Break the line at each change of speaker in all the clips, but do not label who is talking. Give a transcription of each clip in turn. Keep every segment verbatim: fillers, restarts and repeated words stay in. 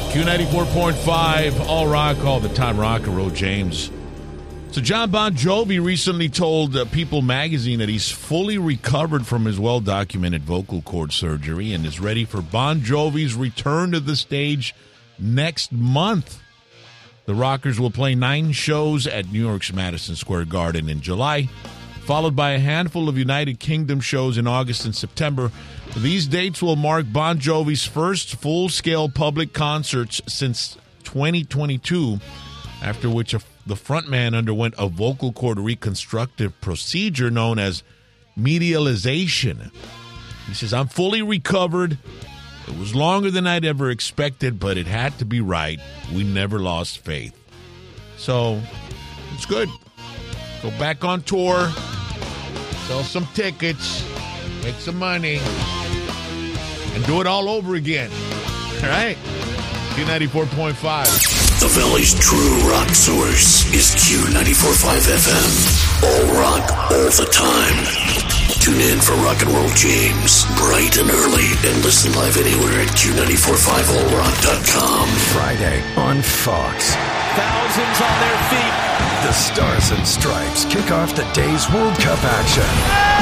Q ninety-four point five, All Rock, all the time, rock and roll, James. So John Bon Jovi recently told uh, People magazine that he's fully recovered from his well-documented vocal cord surgery and is ready for Bon Jovi's return to the stage next month. The Rockers will play nine shows at New York's Madison Square Garden in July, followed by a handful of United Kingdom shows in August and September. These dates will mark Bon Jovi's first full-scale public concerts since twenty twenty-two, after which a the frontman underwent a vocal cord reconstructive procedure known as medialization. He says, I'm fully recovered. It was longer than I'd ever expected, but it had to be right. We never lost faith. So, it's good. Go back on tour, sell some tickets, make some money, and do it all over again. All right? Q ninety-four point five.
The Valley's true rock source is Q ninety-four point five F M. All rock, all the time. Tune in for Rock and Roll James, bright and early, and listen live anywhere at Q nine four five all rock dot com.
Friday on Fox.
Thousands on their feet.
The Stars and Stripes kick off the day's World Cup action.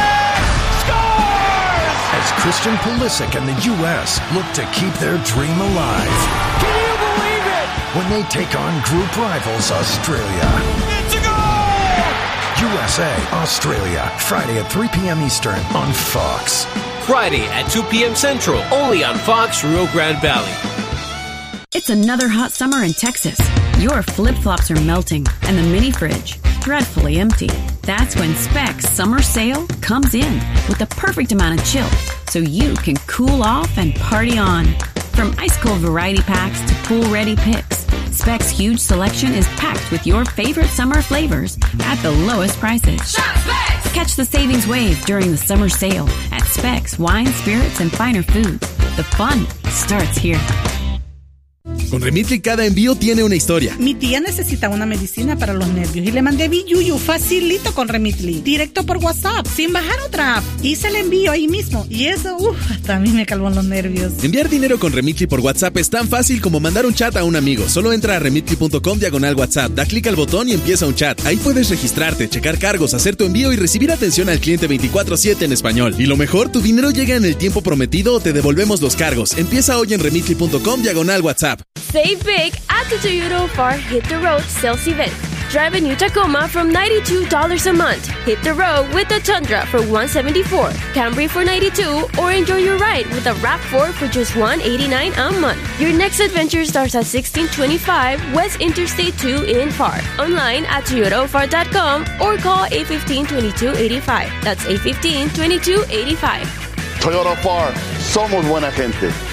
Scores!
As Christian Pulisic and the U S look to keep their dream alive.
Can you believe it?
When they take on group rivals Australia.
It's a goal!
U S A, Australia, Friday at three p.m. Eastern on Fox.
Friday at two p.m. Central, only on Fox Rio Grande Valley.
It's another hot summer in Texas. Your flip-flops are melting and the mini fridge dreadfully empty. That's when Specs Summer Sale comes in with the perfect amount of chill so you can cool off and party on. From ice-cold variety packs to pool-ready picks, Specs' huge selection is packed with your favorite summer flavors at the lowest prices.
Shop Specs!
Catch the savings wave during the summer sale at Specs Wine, Spirits, and Finer Foods. The fun starts here.
Con Remitly cada envío tiene una historia.
Mi tía necesita una medicina para los nervios y le mandé Biyuyu facilito con Remitly, directo por WhatsApp, sin bajar otra app. Hice el envío ahí mismo y eso, uff, hasta a mí me calmó los nervios.
Enviar dinero con Remitly por WhatsApp es tan fácil como mandar un chat a un amigo. Solo entra a remitly punto com diagonal WhatsApp, da clic al botón y empieza un chat. Ahí puedes registrarte, checar cargos, hacer tu envío y recibir atención al cliente veinticuatro siete en español. Y lo mejor, tu dinero llega en el tiempo prometido o te devolvemos los cargos. Empieza hoy en remitly punto com diagonal WhatsApp.
Save big at the Toyota Opar Hit the Road sales event. Drive a new Tacoma from ninety-two dollars a month. Hit the road with the Tundra for one hundred seventy-four dollars, Camry for ninety-two dollars, or enjoy your ride with a RAV four for just one hundred eighty-nine dollars a month. Your next adventure starts at sixteen twenty-five West Interstate two in Park. Online at toyota o far dot com or call eight one five, two two eight five. That's eight one five, two two eight five.
Toyota Opar, somos buena gente.